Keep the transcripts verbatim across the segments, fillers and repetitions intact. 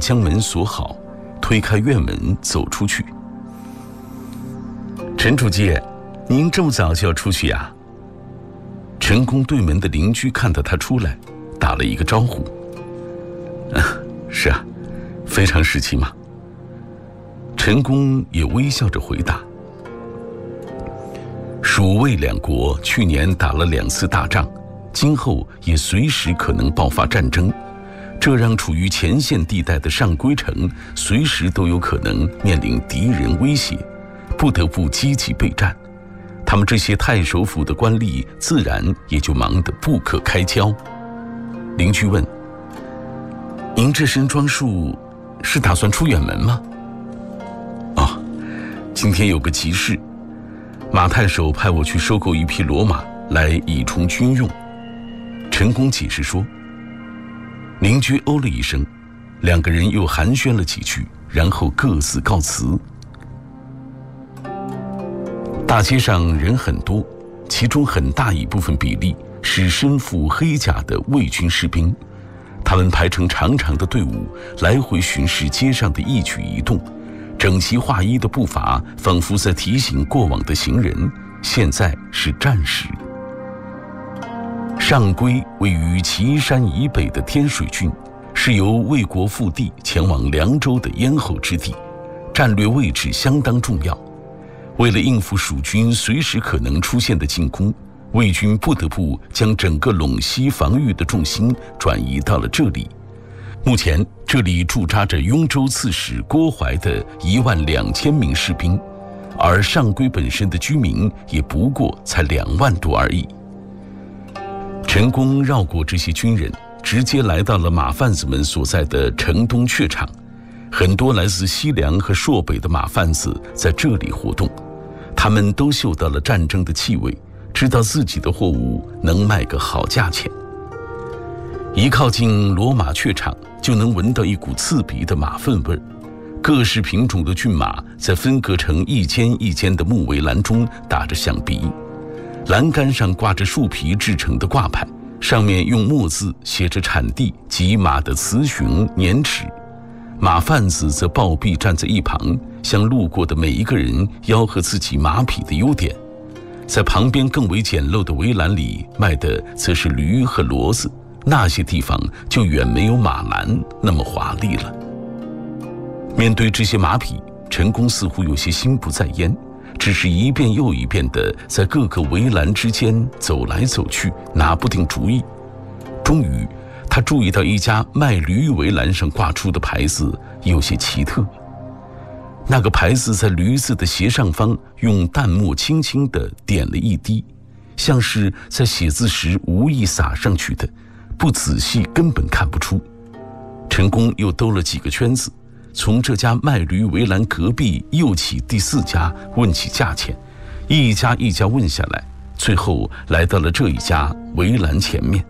将门锁好，推开院门走出去。陈主机，您这么早就要出去呀？陈公对门的邻居看到他出来，打了一个招呼。啊，是啊，非常时期嘛。陈公也微笑着回答。蜀魏两国去年打了两次大仗，今后也随时可能爆发战争，这让处于前线地带的上归城随时都有可能面临敌人威胁，不得不积极备战。他们这些太守府的官吏自然也就忙得不可开交。邻居问：您这身装束是打算出远门吗？哦，今天有个急事，马太守派我去收购一匹骡马来以充军用。陈公解释说。邻居哦了一声，两个人又寒暄了几句，然后各自告辞。大街上人很多，其中很大一部分比例是身负黑甲的魏军士兵，他们排成长长的队伍，来回巡视街上的一举一动，整齐划一的步伐仿佛在提醒过往的行人，现在是战时。上归位于岐山以北的天水郡，是由魏国腹地前往凉州的咽喉之地，战略位置相当重要。为了应付蜀军随时可能出现的进攻，魏军不得不将整个陇西防御的重心转移到了这里。目前这里驻扎着雍州刺史郭淮的一万两千名士兵，而上归本身的居民也不过才两万多而已。陈公绕过这些军人，直接来到了马贩子们所在的城东榷场。很多来自西凉和朔北的马贩子在这里活动，他们都嗅到了战争的气味，知道自己的货物能卖个好价钱。一靠近骡马榷场，就能闻到一股刺鼻的马粪味儿。各式品种的骏马在分隔成一间一间的木围栏中打着响鼻，栏杆上挂着树皮制成的挂牌，上面用墨字写着产地及马的雌雄年齿。马贩子则暴毙站在一旁，向路过的每一个人吆喝自己马匹的优点。在旁边更为简陋的围栏里卖的则是驴和骡子，那些地方就远没有马栏那么华丽了。面对这些马匹，陈公似乎有些心不在焉，只是一遍又一遍地在各个围栏之间走来走去，拿不定主意。终于他注意到一家卖驴围栏上挂出的牌子有些奇特，那个牌子在驴子的斜上方用淡墨轻轻地点了一滴，像是在写字时无意撒上去的，不仔细根本看不出。陈公又兜了几个圈子，从这家卖驴围栏隔壁又起第四家问起价钱，一家一家问下来，最后来到了这一家围栏前面。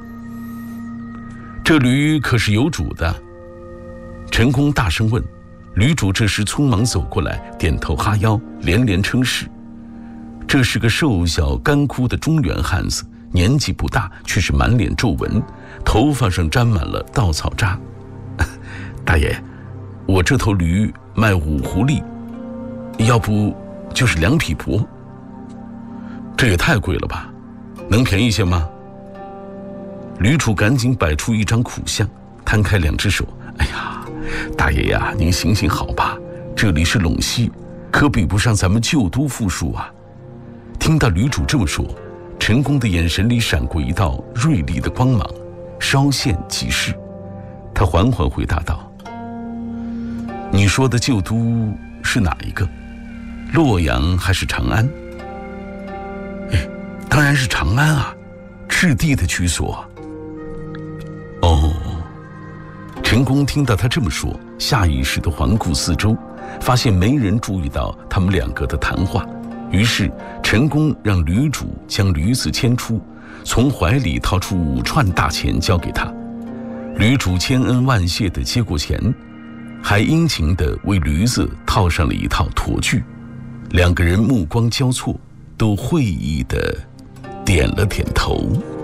这驴可是有主的？陈公大声问。驴主这时匆忙走过来，点头哈腰，连连称是。这是个瘦小干枯的中原汉子，年纪不大，却是满脸皱纹，头发上沾满了稻草渣。大爷，我这头驴卖五狐狸，要不就是两匹帛。这也太贵了吧，能便宜些吗？驴主赶紧摆出一张苦相，摊开两只手，哎呀，大爷呀，您行行好吧，这里是陇西，可比不上咱们旧都富庶啊。听到驴主这么说，陈公的眼神里闪过一道锐利的光芒，稍现即逝。他缓缓回答道：你说的旧都是哪一个？洛阳还是长安？哎，当然是长安啊，赤帝的居所。哦，陈公听到他这么说，下意识地环顾四周，发现没人注意到他们两个的谈话。于是陈公让驴主将驴子牵出，从怀里掏出五串大钱交给他。驴主千恩万谢地接过钱，还殷勤地为驴子套上了一套驼具。两个人目光交错，都会意地点了点头。